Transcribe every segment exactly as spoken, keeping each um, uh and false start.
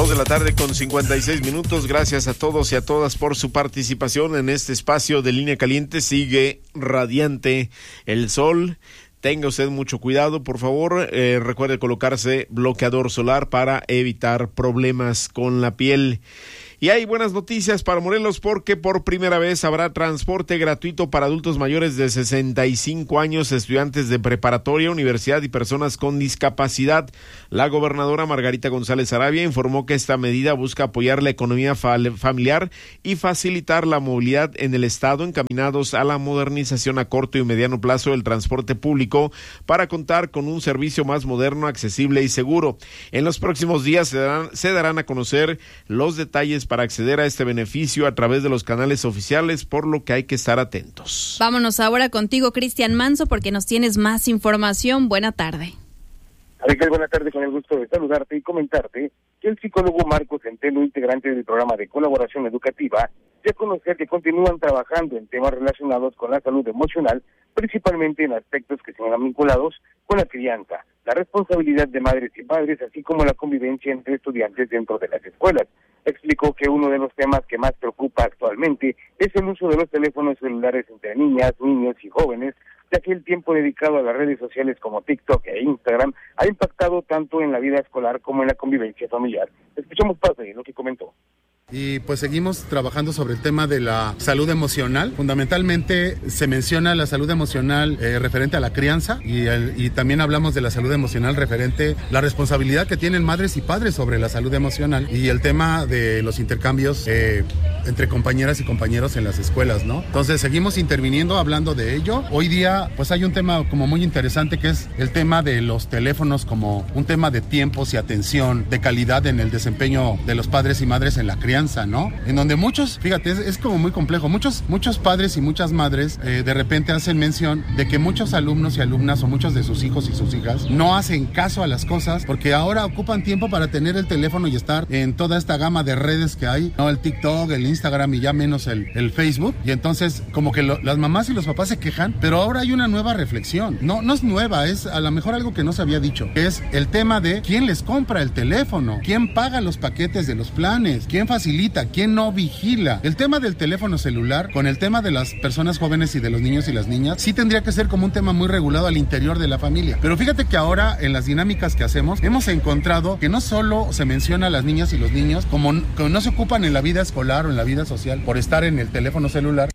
Dos de la tarde con cincuenta y seis minutos. Gracias a todos y a todas por su participación en este espacio de Línea Caliente. Sigue radiante el sol. Tenga usted mucho cuidado, por favor. Eh, recuerde colocarse bloqueador solar para evitar problemas con la piel. Y hay buenas noticias para Morelos porque por primera vez habrá transporte gratuito para adultos mayores de sesenta y cinco años, estudiantes de preparatoria, universidad y personas con discapacidad. La gobernadora Margarita González Arabia informó que esta medida busca apoyar la economía familiar y facilitar la movilidad en el estado, encaminados a la modernización a corto y mediano plazo del transporte público para contar con un servicio más moderno, accesible y seguro. En los próximos días se darán, se darán a conocer los detalles para acceder a este beneficio a través de los canales oficiales, por lo que hay que estar atentos. Vámonos ahora contigo, Cristian Manso, porque nos tienes más información. Buena tarde. Alexa, buena tarde, con el gusto de saludarte y comentarte que el psicólogo Marcos Centeno, integrante del programa de colaboración educativa, dio a conocer que continúan trabajando en temas relacionados con la salud emocional, principalmente en aspectos que se han vinculados con la crianza, la responsabilidad de madres y padres, así como la convivencia entre estudiantes dentro de las escuelas. Explicó que uno de los temas que más preocupa actualmente es el uso de los teléfonos celulares entre niñas, niños y jóvenes, ya que el tiempo dedicado a las redes sociales como TikTok e Instagram ha impactado tanto en la vida escolar como en la convivencia familiar. Escuchamos parte de lo que comentó. Y pues seguimos trabajando sobre el tema de la salud emocional. Fundamentalmente se menciona la salud emocional eh, referente a la crianza y, el, y también hablamos de la salud emocional referente a la responsabilidad que tienen madres y padres sobre la salud emocional y el tema de los intercambios eh, entre compañeras y compañeros en las escuelas, ¿no? Entonces seguimos interviniendo hablando de ello. Hoy día pues hay un tema como muy interesante que es el tema de los teléfonos como un tema de tiempos y atención, de calidad en el desempeño de los padres y madres en la crianza, ¿no? En donde muchos, fíjate, es, es como muy complejo, muchos muchos padres y muchas madres eh, de repente hacen mención de que muchos alumnos y alumnas o muchos de sus hijos y sus hijas no hacen caso a las cosas porque ahora ocupan tiempo para tener el teléfono y estar en toda esta gama de redes que hay, ¿no? El TikTok, el Instagram y ya menos el, el Facebook, y entonces como que lo, las mamás y los papás se quejan, pero ahora hay una nueva reflexión, no, no es nueva, es a lo mejor algo que no se había dicho, que es el tema de quién les compra el teléfono, quién paga los paquetes de los planes, quién facilita, quién no vigila. El tema del teléfono celular con el tema de las personas jóvenes y de los niños y las niñas sí tendría que ser como un tema muy regulado al interior de la familia. Pero fíjate que ahora en las dinámicas que hacemos hemos encontrado que no solo se menciona a las niñas y los niños como que no se ocupan en la vida escolar o en la vida social por estar en el teléfono celular.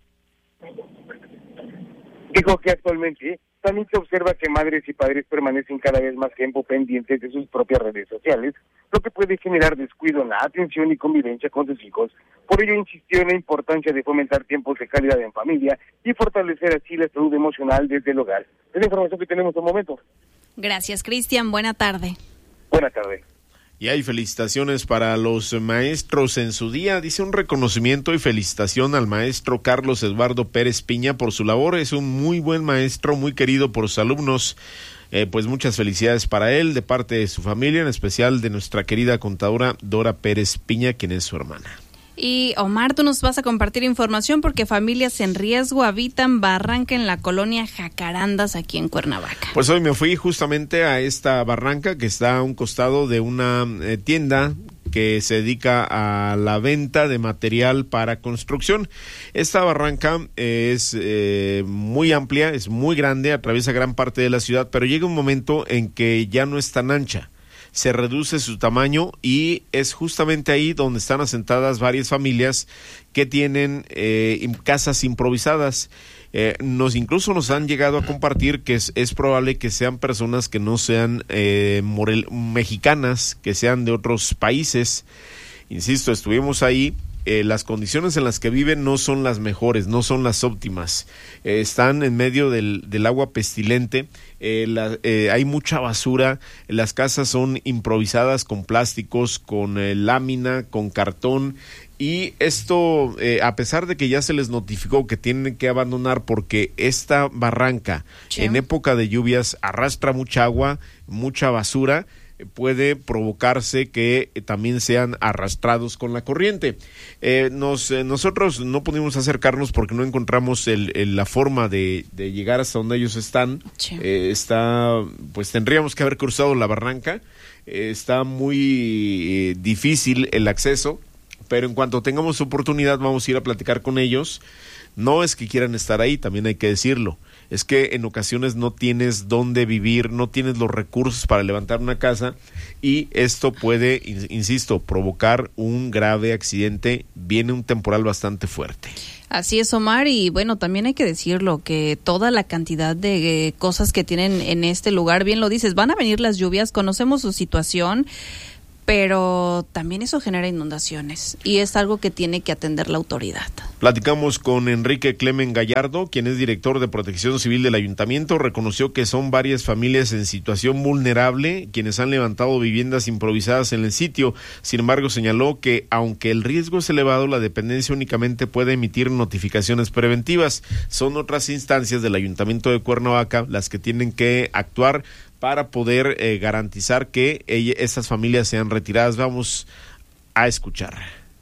Dijo que actualmente también se observa que madres y padres permanecen cada vez más tiempo pendientes de sus propias redes sociales, lo que puede generar descuido en la atención y convivencia con sus hijos. Por ello insistió en la importancia de fomentar tiempos de calidad en familia y fortalecer así la salud emocional desde el hogar. Es la información que tenemos en el momento. Gracias, Cristian. Buena tarde. Buena tarde. Y hay felicitaciones para los maestros en su día. Dice un reconocimiento y felicitación al maestro Carlos Eduardo Pérez Piña por su labor. Es un muy buen maestro, muy querido por sus alumnos. Eh, pues muchas felicidades para él, de parte de su familia, en especial de nuestra querida contadora Dora Pérez Piña, quien es su hermana. Y Omar, tú nos vas a compartir información porque familias en riesgo habitan barranca en la colonia Jacarandas, aquí en Cuernavaca. Pues hoy me fui justamente a esta barranca que está a un costado de una eh, tienda que se dedica a la venta de material para construcción. Esta barranca eh, es eh, muy amplia, es muy grande, atraviesa gran parte de la ciudad, pero llega un momento en que ya no es tan ancha. Se reduce su tamaño y es justamente ahí donde están asentadas varias familias que tienen eh, casas improvisadas. Eh, nos incluso nos han llegado a compartir que es, es probable que sean personas que no sean eh, morel, mexicanas, que sean de otros países. Insisto, estuvimos ahí. Eh, las condiciones en las que viven no son las mejores, no son las óptimas. Eh, están en medio del, del agua pestilente, eh, la, eh, hay mucha basura, las casas son improvisadas con plásticos, con eh, lámina, con cartón, y esto, eh, a pesar de que ya se les notificó que tienen que abandonar porque esta barranca, sí, en época de lluvias arrastra mucha agua, mucha basura. puede provocarse que también sean arrastrados con la corriente. Eh, nos eh, nosotros no pudimos acercarnos porque no encontramos el, el, la forma de, de llegar hasta donde ellos están. Sí. Eh, está, pues tendríamos que haber cruzado la barranca. Eh, está muy eh, difícil el acceso, pero en cuanto tengamos oportunidad vamos a ir a platicar con ellos. No es que quieran estar ahí, también hay que decirlo. Es que en ocasiones no tienes dónde vivir, no tienes los recursos para levantar una casa y esto puede, insisto, provocar un grave accidente. Viene un temporal bastante fuerte. Así es, Omar, y bueno, también hay que decirlo, que toda la cantidad de eh, cosas que tienen en este lugar, bien lo dices, van a venir las lluvias, conocemos su situación, pero también eso genera inundaciones y es algo que tiene que atender la autoridad. Platicamos con Enrique Clemen Gallardo, quien es director de Protección Civil del Ayuntamiento. Reconoció que son varias familias en situación vulnerable quienes han levantado viviendas improvisadas en el sitio. Sin embargo, señaló que aunque el riesgo es elevado, la dependencia únicamente puede emitir notificaciones preventivas. Son otras instancias del Ayuntamiento de Cuernavaca las que tienen que actuar para poder eh, garantizar que ella, estas familias sean retiradas. Vamos a escuchar.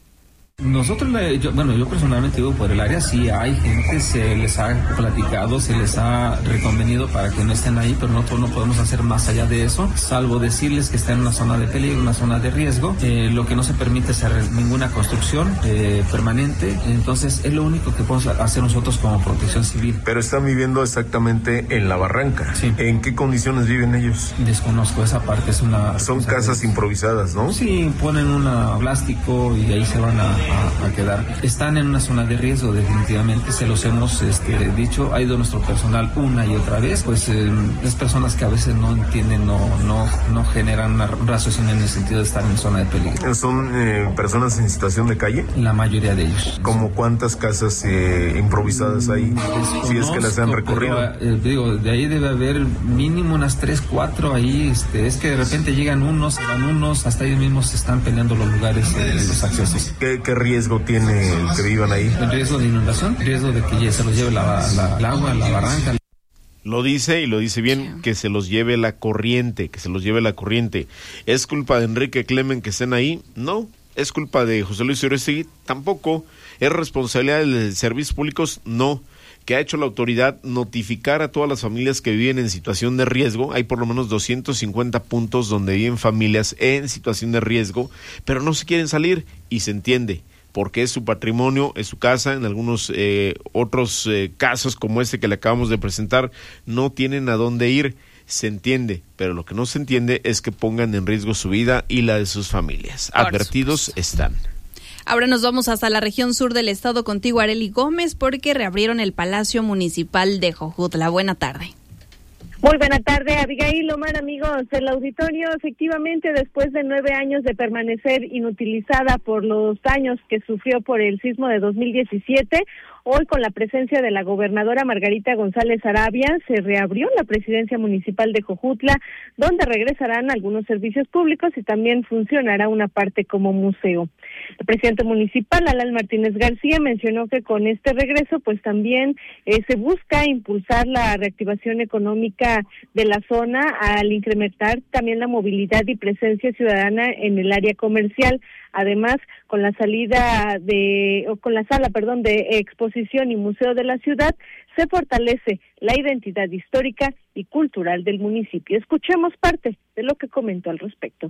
Nosotros, yo, bueno, yo personalmente digo por el área, sí hay gente, se les ha platicado, se les ha reconvenido para que no estén ahí, pero nosotros no podemos hacer más allá de eso, salvo decirles que están en una zona de peligro, una zona de riesgo. Eh, lo que no se permite es hacer ninguna construcción eh, permanente, entonces es lo único que podemos hacer nosotros como Protección Civil. Pero están viviendo exactamente en la barranca. Sí. ¿En qué condiciones viven ellos? Desconozco esa parte, es una... Son casas improvisadas, ¿no? Sí, ponen un plástico y ahí se van a A, a quedar. Están en una zona de riesgo, definitivamente, se los hemos este, dicho, ha ido nuestro personal una y otra vez, pues eh, es personas que a veces no entienden, no no no generan una raciocinio en el sentido de estar en zona de peligro. ¿Son eh, personas en situación de calle? La mayoría de ellos. ¿Cómo cuántas casas eh, improvisadas hay? Desconozco, si es que las han recorrido. Pero, eh, digo, de ahí debe haber mínimo unas tres, cuatro ahí, este, es que de repente llegan unos, se van unos, hasta ellos mismos se están peleando los lugares, eh, los accesos. ¿Qué, qué riesgo tiene el que vivan ahí? El riesgo de inundación, riesgo de que se los lleve la, la, el agua, la barranca. Lo dice y lo dice bien, que se los lleve la corriente, que se los lleve la corriente. ¿Es culpa de Enrique Clemen que estén ahí? No. ¿Es culpa de José Luis Uresti? Tampoco. ¿Es responsabilidad de servicios públicos? No. ¿Qué ha hecho la autoridad? Notificar a todas las familias que viven en situación de riesgo. Hay por lo menos doscientos cincuenta puntos donde viven familias en situación de riesgo, pero no se quieren salir y se entiende, porque es su patrimonio, es su casa. En algunos eh, otros eh, casos como este que le acabamos de presentar, no tienen a dónde ir, se entiende, pero lo que no se entiende es que pongan en riesgo su vida y la de sus familias. Por Advertidos supuesto. Están. Ahora nos vamos hasta la región sur del estado contigo, Arely Gómez, porque reabrieron el Palacio Municipal de Jojutla. Buena tarde. Muy buena tarde, Abigail, Omar, amigos del auditorio. Efectivamente, después de nueve años de permanecer inutilizada por los daños que sufrió por el sismo de dos mil diecisiete, hoy con la presencia de la gobernadora Margarita González Arabia, se reabrió la presidencia municipal de Jojutla, donde regresarán algunos servicios públicos y también funcionará una parte como museo. El presidente municipal, Alan Martínez García, mencionó que con este regreso, pues también eh, se busca impulsar la reactivación económica de la zona al incrementar también la movilidad y presencia ciudadana en el área comercial. Además, con la salida de, o con la sala, perdón, de exposición y museo de la ciudad, se fortalece la identidad histórica y cultural del municipio. Escuchemos parte de lo que comentó al respecto.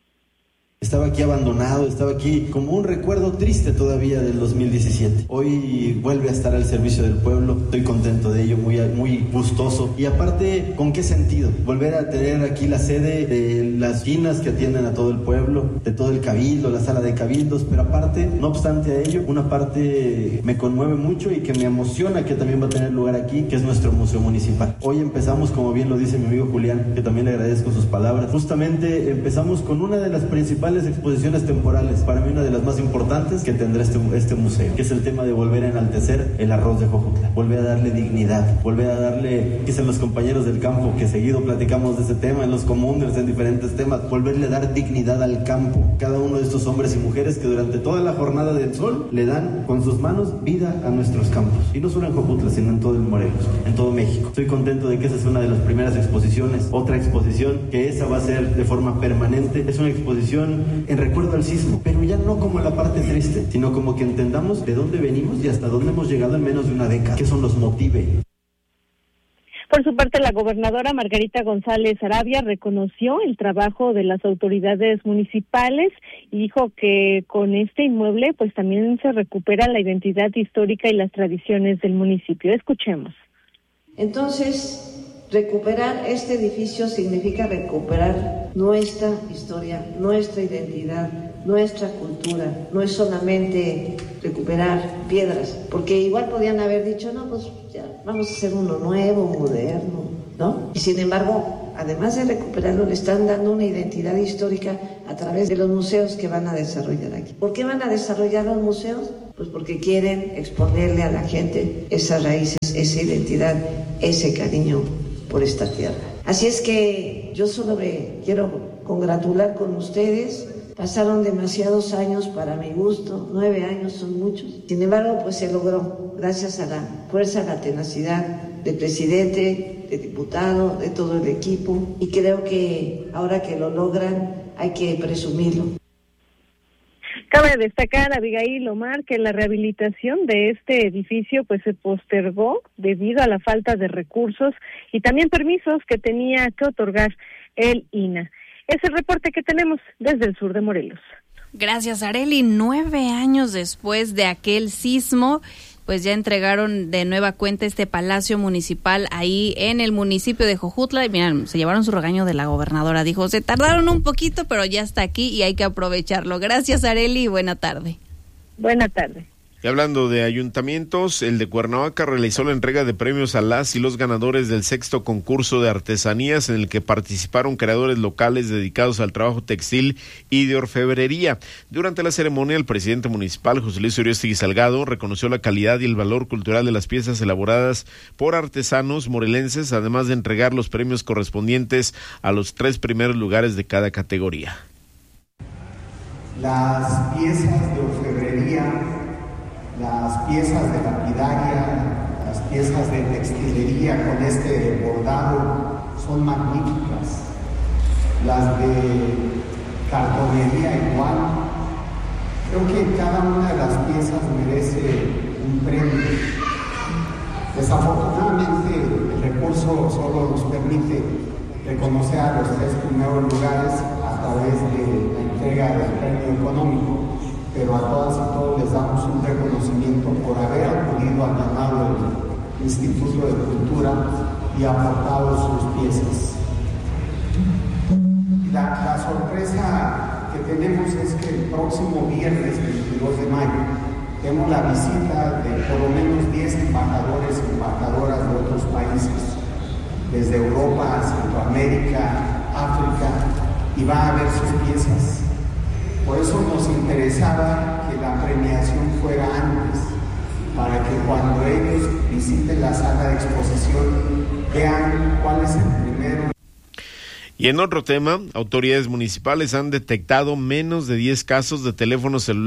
Estaba aquí abandonado, estaba aquí como un recuerdo triste todavía del dos mil diecisiete. Hoy vuelve a estar al servicio del pueblo, estoy contento de ello, muy, muy gustoso. Y aparte, ¿con qué sentido? Volver a tener aquí la sede de las ginas que atienden a todo el pueblo, de todo el cabildo, la sala de cabildos, pero aparte, no obstante a ello, una parte me conmueve mucho y que me emociona que también va a tener lugar aquí, que es nuestro museo municipal. Hoy empezamos, como bien lo dice mi amigo Julián, que también le agradezco sus palabras, justamente empezamos con una de las principales tradicionales exposiciones temporales, para mí una de las más importantes que tendrá este, este museo, que es el tema de volver a enaltecer el arroz de Jojutla, volver a darle dignidad, volver a darle, dicen los compañeros del campo, que seguido platicamos de ese tema en los communders, en diferentes temas, volverle a dar dignidad al campo, cada uno de estos hombres y mujeres que durante toda la jornada del sol le dan con sus manos vida a nuestros campos, y no solo en Jojutla, sino en todo el Morelos, en todo México. Estoy contento de que esa es una de las primeras exposiciones. Otra exposición, que esa va a ser de forma permanente, es una exposición en recuerdo al sismo, pero ya no como la parte triste, sino como que entendamos de dónde venimos y hasta dónde hemos llegado en menos de una década, que eso nos motive. Por su parte, la gobernadora Margarita González Arabia reconoció el trabajo de las autoridades municipales y dijo que con este inmueble pues también se recupera la identidad histórica y las tradiciones del municipio. Escuchemos. Entonces, recuperar este edificio significa recuperar nuestra historia, nuestra identidad, nuestra cultura. No es solamente recuperar piedras, porque igual podían haber dicho, no, pues ya vamos a hacer uno nuevo, moderno, ¿no? Y sin embargo, además de recuperarlo, le están dando una identidad histórica a través de los museos que van a desarrollar aquí. ¿Por qué van a desarrollar los museos? Pues porque quieren exponerle a la gente esas raíces, esa identidad, ese cariño por esta tierra. Así es que yo solo me quiero congratular con ustedes. Pasaron demasiados años para mi gusto, nueve años son muchos. Sin embargo, pues se logró, gracias a la fuerza, a la tenacidad del presidente, del diputado, de todo el equipo. Y creo que ahora que lo logran, hay que presumirlo. Cabe destacar, Abigail Omar, que la rehabilitación de este edificio pues se postergó debido a la falta de recursos y también permisos que tenía que otorgar el I N A. Es el reporte que tenemos desde el sur de Morelos. Gracias, Arely. Nueve años después de aquel sismo, pues ya entregaron de nueva cuenta este palacio municipal ahí en el municipio de Jojutla. Y miren, se llevaron su regaño de la gobernadora. Dijo, se tardaron un poquito, pero ya está aquí y hay que aprovecharlo. Gracias, Arely, y buena tarde. Buena tarde. Y hablando de ayuntamientos, el de Cuernavaca realizó la entrega de premios a las y los ganadores del sexto concurso de artesanías en el que participaron creadores locales dedicados al trabajo textil y de orfebrería. Durante la ceremonia, el presidente municipal, José Luis Uriostegui Salgado, reconoció la calidad y el valor cultural de las piezas elaboradas por artesanos morelenses, además de entregar los premios correspondientes a los tres primeros lugares de cada categoría. Las piezas de orfebrería, las piezas de lapidaria, las piezas de textilería con este bordado son magníficas. Las de cartonería igual. Creo que cada una de las piezas merece un premio. Desafortunadamente el recurso solo nos permite reconocer a los tres primeros lugares a través de la entrega del premio económico, pero a todas y todos les damos un reconocimiento por haber acudido al llamado del Instituto de Cultura y aportado sus piezas. La, la sorpresa que tenemos es que el próximo viernes, veintidós de mayo, tenemos la visita de por lo menos diez embajadores y embajadoras de otros países, desde Europa, Centroamérica, África, y va a ver sus piezas. Por eso nos interesaba que la premiación fuera antes, para que cuando ellos visiten la sala de exposición vean cuál es el primero. Y en otro tema, autoridades municipales han detectado menos de diez casos de teléfonos celulares